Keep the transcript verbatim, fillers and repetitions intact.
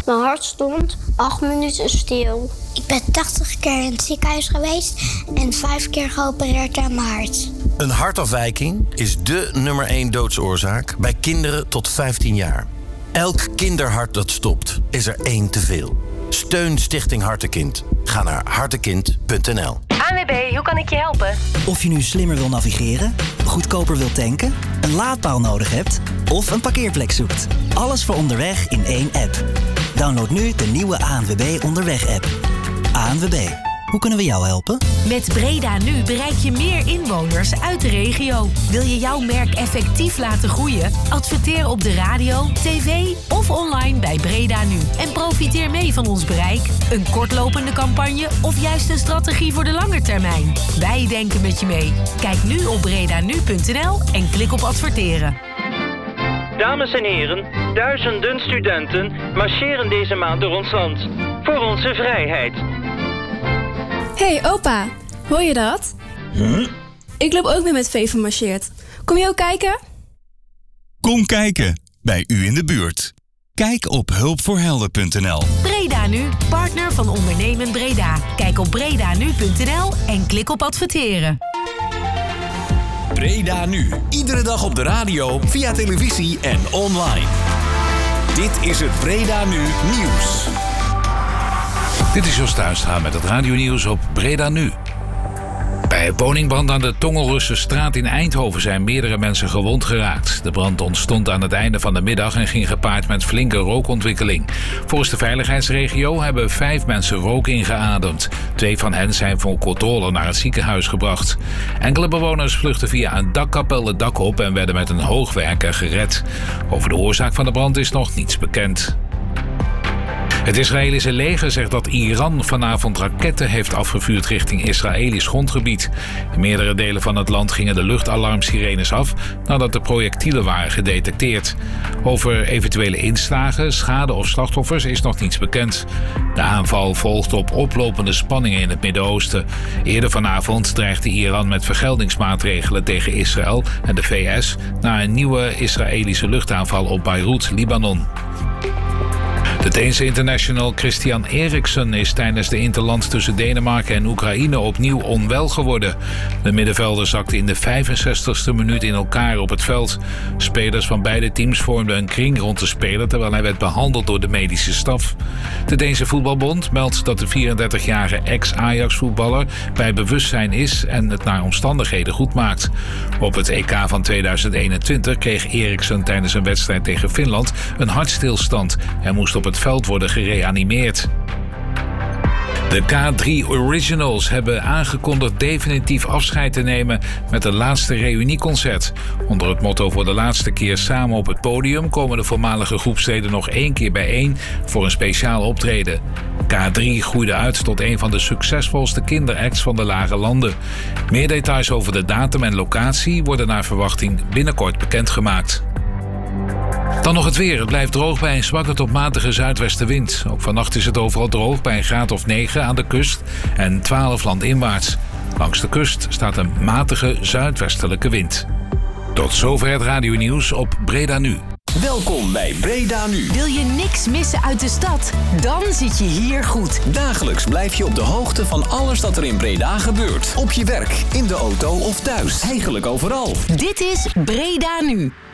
Mijn hart stond acht minuten stil. Ik ben tachtig keer in het ziekenhuis geweest en vijf keer geopereerd aan mijn hart. Een hartafwijking is dé nummer één doodsoorzaak bij kinderen tot vijftien jaar. Elk kinderhart dat stopt, is er één te veel. Steun Stichting Hartekind. Ga naar hartekind punt n l. A N W B, hoe kan ik je helpen? Of je nu slimmer wil navigeren, goedkoper wilt tanken, een laadpaal nodig hebt of een parkeerplek zoekt. Alles voor onderweg in één app. Download nu de nieuwe A N W B Onderweg-app. A N W B, hoe kunnen we jou helpen? Met Breda Nu bereik je meer inwoners uit de regio. Wil je jouw merk effectief laten groeien? Adverteer op de radio, tv of online bij Breda Nu. En profiteer mee van ons bereik, een kortlopende campagne of juist een strategie voor de lange termijn. Wij denken met je mee. Kijk nu op breda nu punt n l en klik op adverteren. Dames en heren, duizenden studenten marcheren deze maand door ons land. Voor onze vrijheid. Hey opa, hoor je dat? Huh? Ik loop ook mee met Veven marcheert. Kom je ook kijken? Kom kijken, bij u in de buurt. Kijk op hulp voor helden punt n l. Breda Nu, partner van Ondernemen Breda. Kijk op breda nu punt n l en klik op adverteren. Breda Nu, iedere dag op de radio, via televisie en online. Dit is het Breda Nu Nieuws. Dit is Jos Tuinstra met het radionieuws op Breda Nu. Bij een woningbrand aan de Tongelrussenstraat in Eindhoven zijn meerdere mensen gewond geraakt. De brand ontstond aan het einde van de middag en ging gepaard met flinke rookontwikkeling. Volgens de veiligheidsregio hebben vijf mensen rook ingeademd. Twee van hen zijn voor controle naar het ziekenhuis gebracht. Enkele bewoners vluchtten via een dakkapel het dak op en werden met een hoogwerker gered. Over de oorzaak van de brand is nog niets bekend. Het Israëlische leger zegt dat Iran vanavond raketten heeft afgevuurd richting Israëlisch grondgebied. In meerdere delen van het land gingen de luchtalarmsirenes af nadat de projectielen waren gedetecteerd. Over eventuele inslagen, schade of slachtoffers is nog niets bekend. De aanval volgt op oplopende spanningen in het Midden-Oosten. Eerder vanavond dreigde Iran met vergeldingsmaatregelen tegen Israël en de V S na een nieuwe Israëlische luchtaanval op Beirut, Libanon. De Deense international Christian Eriksen is tijdens de interland tussen Denemarken en Oekraïne opnieuw onwel geworden. De middenvelder zakte in de vijfenzestigste minuut in elkaar op het veld. Spelers van beide teams vormden een kring rond de speler terwijl hij werd behandeld door de medische staf. De Deense voetbalbond meldt dat de vierendertigjarige ex-Ajax-voetballer bij bewustzijn is en het naar omstandigheden goed maakt. Op het E K van tweeduizend eenentwintig kreeg Eriksen tijdens een wedstrijd tegen Finland een hartstilstand en moest op het veld worden gereanimeerd. De K drie Originals hebben aangekondigd definitief afscheid te nemen met het laatste reunieconcert. Onder het motto voor de laatste keer samen op het podium komen de voormalige groepsleden nog één keer bijeen voor een speciaal optreden. K drie groeide uit tot een van de succesvolste kinderacts van de Lage Landen. Meer details over de datum en locatie worden naar verwachting binnenkort bekendgemaakt. Dan nog het weer. Het blijft droog bij een zwakke tot matige zuidwestenwind. Ook vannacht is het overal droog bij een graad of negen aan de kust en twaalf landinwaarts. Langs de kust staat een matige zuidwestelijke wind. Tot zover het radionieuws op Breda Nu. Welkom bij Breda Nu. Wil je niks missen uit de stad? Dan zit je hier goed. Dagelijks blijf je op de hoogte van alles dat er in Breda gebeurt. Op je werk, in de auto of thuis. Eigenlijk overal. Dit is Breda Nu.